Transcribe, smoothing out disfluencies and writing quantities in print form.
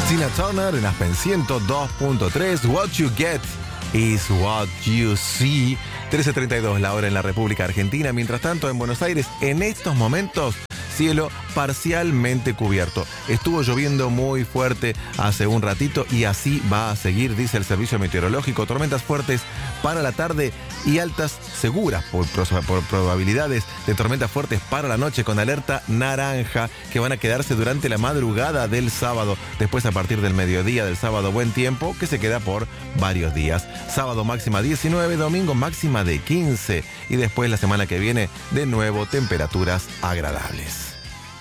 Tina Turner en Aspen 102.3. What you get is what you see. 13:32 la hora en la República Argentina. Mientras tanto, en Buenos Aires, en estos momentos, cielo parcialmente cubierto. Estuvo lloviendo muy fuerte hace un ratito y así va a seguir, dice el servicio meteorológico. Tormentas fuertes para la tarde y altas seguras por probabilidades de tormentas fuertes para la noche, con alerta naranja, que van a quedarse durante la madrugada del sábado. Después, a partir del mediodía del sábado, buen tiempo que se queda por varios días. Sábado máxima 19, domingo máxima de 15 y después la semana que viene de nuevo temperaturas agradables.